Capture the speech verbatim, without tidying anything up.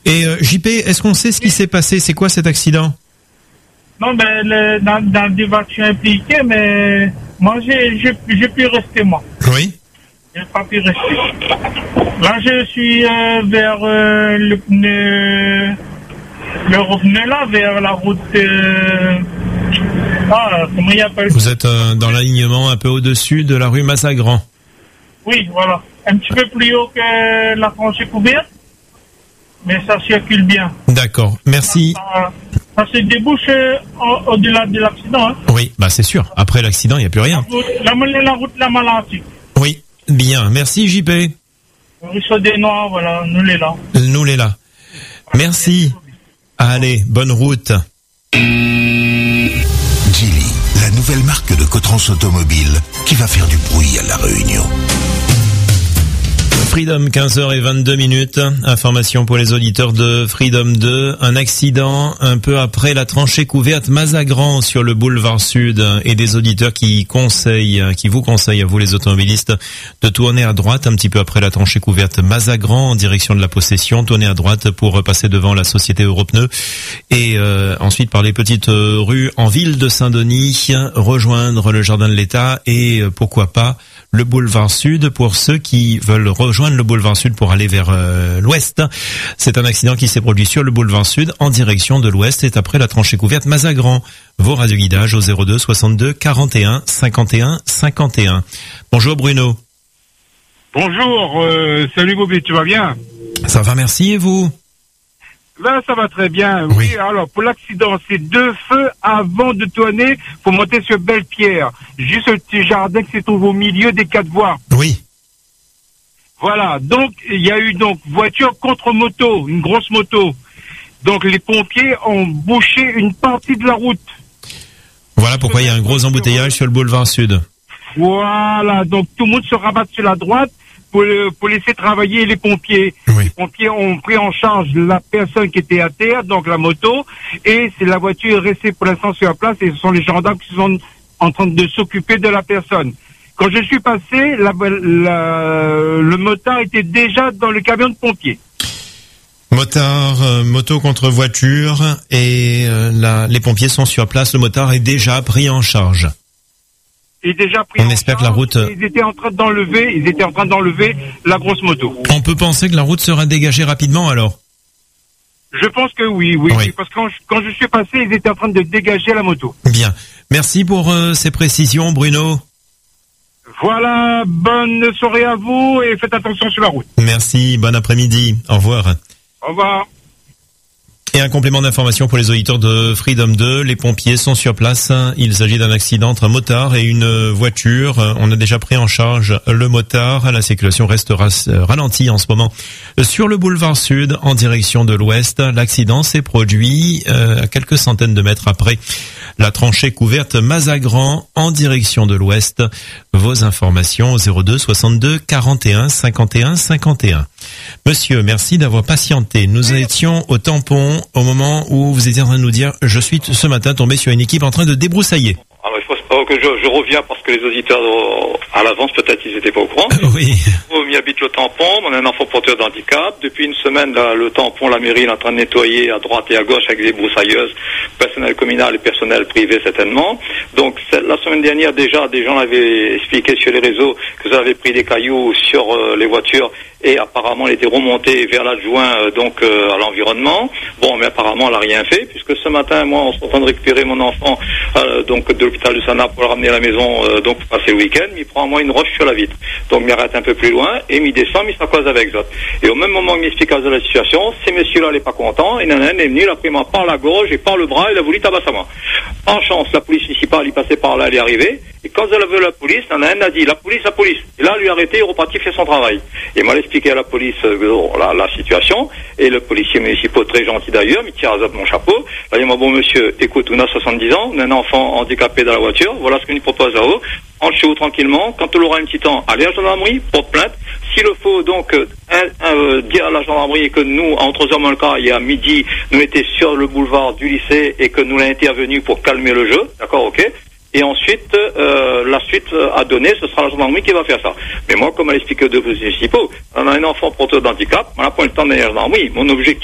Et euh, J P, est-ce qu'on sait ce qui s'est passé? C'est quoi cet accident? Non, mais le, dans, dans des voitures impliquées, mais moi, j'ai, j'ai, j'ai pu rester, moi. Oui. J'ai pas pu rester. Là, je suis euh, vers euh, le pneu, le pneu là, vers la route. Euh, ah, comment il appelle? Vous êtes euh, dans l'alignement un peu au-dessus de la rue Massagran. Oui, voilà. Un petit peu plus haut que la tranchée couverte, mais ça circule bien. D'accord, merci. Ça, ça, ça se débouche euh, au, au-delà de l'accident. Hein. Oui, bah c'est sûr. Après l'accident, il n'y a plus rien. La route, la, la route la maladie. Oui, bien. Merci J P. Ruisseau des Noirs, voilà, nous les là. Nous les là. Merci. Allez, bonne route. Geely, la nouvelle marque de Cotrans Automobile qui va faire du bruit à La Réunion. Freedom, quinze heures vingt-deux minutes. Information pour les auditeurs de Freedom deux. Un accident un peu après la tranchée couverte Mazagran sur le boulevard Sud, et des auditeurs qui conseillent, qui vous conseillent à vous les automobilistes de tourner à droite un petit peu après la tranchée couverte Mazagran en direction de la Possession. Tourner à droite pour passer devant la société Europneu et euh, ensuite par les petites rues en ville de Saint-Denis, rejoindre le Jardin de l'État et euh, pourquoi pas le boulevard Sud pour ceux qui veulent rejoindre le boulevard Sud pour aller vers euh, l'ouest. C'est un accident qui s'est produit sur le boulevard Sud en direction de l'ouest et après la tranchée couverte Mazagran. Vos radioguidages au zéro deux soixante-deux quarante et un cinquante et un cinquante et un. Bonjour Bruno. Bonjour, euh, salut Bobby, tu vas bien? Ça va, merci, et vous? Ben, ça va très bien. Oui, oui, alors pour l'accident, c'est deux feux avant de tourner, faut monter sur Belle-Pierre. Juste le petit jardin qui se trouve au milieu des quatre voies. Oui. Voilà, donc il y a eu donc voiture contre moto, une grosse moto. Donc les pompiers ont bouché une partie de la route. Voilà pourquoi il y a un gros embouteillage sur le boulevard Sud. Voilà, donc tout le monde se rabatte sur la droite pour, le, pour laisser travailler les pompiers. Oui. Les pompiers ont pris en charge la personne qui était à terre, donc la moto, et c'est la voiture est restée pour l'instant sur la place et ce sont les gendarmes qui sont en train de s'occuper de la personne. Quand je suis passé, la, la, le motard était déjà dans le camion de pompiers. Motard, euh, moto contre voiture, et euh, la, les pompiers sont sur place. Le motard est déjà pris en charge. Il est déjà pris On en espère charge, que la route. Ils étaient en train d'enlever, ils étaient en train d'enlever la grosse moto. On peut penser que la route sera dégagée rapidement alors. Je pense que oui, oui, oui. oui parce que quand je, quand je suis passé, ils étaient en train de dégager la moto. Bien. Merci pour euh, ces précisions, Bruno. Voilà, bonne soirée à vous et faites attention sur la route. Merci, bon après-midi. Au revoir. Au revoir. Et un complément d'information pour les auditeurs de Freedom deux. Les pompiers sont sur place. Il s'agit d'un accident entre un motard et une voiture. On a déjà pris en charge le motard. La circulation restera ralentie en ce moment sur le boulevard Sud en direction de l'ouest. L'accident s'est produit euh, à quelques centaines de mètres après la tranchée couverte Mazagran en direction de l'ouest. Vos informations au zéro deux soixante-deux quarante et un cinquante et un cinquante et un. Monsieur, merci d'avoir patienté. Nous étions au tampon au moment où vous étiez en train de nous dire « Je suis ce matin tombé sur une équipe en train de débroussailler ». Alors, il faut savoir que je, je reviens parce que les auditeurs à l'avance, peut-être ils n'étaient pas au courant. Oui. On y habite le tampon, on a un enfant porteur d'handicap. Depuis une semaine, là, le tampon, la mairie est en train de nettoyer à droite et à gauche avec des broussailleuses, personnel communal et personnel privé certainement. Donc la semaine dernière déjà, des gens avaient expliqué sur les réseaux que ça avait pris des cailloux sur euh, les voitures et apparemment elle était remontée vers l'adjoint euh, donc euh, à l'environnement. Bon, mais apparemment elle n'a rien fait puisque ce matin, moi, on s'est en train de récupérer mon enfant euh, donc de l'hôpital de Sana pour le ramener à la maison euh, donc pour passer le week-end. Il prend à moi une roche sur la vitre. Donc il m'arrête un peu plus loin et il descend, il s'accroise avec ça. Et au même moment qu'il m'explique de la situation, ces messieurs-là n'est pas contents et nanana est venu, il a pris moi par la gorge et par le bras, il a voulu tabasser moi. En chance, la police municipale, il passait par là, elle est arrivée. Et quand elle a vu la police, nanana a dit la police, la police. Et là, lui a arrêté, il est reparti faire son travail. Et m'a expliqué à la police euh, la, la situation. Et le policier municipal, très gentil d'ailleurs, il tire à mon chapeau. Il a dit, moi, bon monsieur, écoute, on a soixante-dix ans, on a un enfant handicapé dans la voiture, voilà ce qu'on lui propose à vous. Entre chez vous tranquillement, quand on aura un petit temps, allez à la gendarmerie, porte plainte. S'il le faut donc euh, euh, dire à la gendarmerie que nous, entre hommes le cas, il y a midi, nous étions sur le boulevard du lycée et que nous l'avons intervenu pour calmer le jeu, d'accord, ok. Et ensuite, euh, la suite à donner, ce sera la gendarmerie qui va faire ça. Mais moi, comme elle explique deux municipaux, on a un enfant porteur d'handicap, on n'a pas le temps d'aller à la gendarmerie. Mon objectif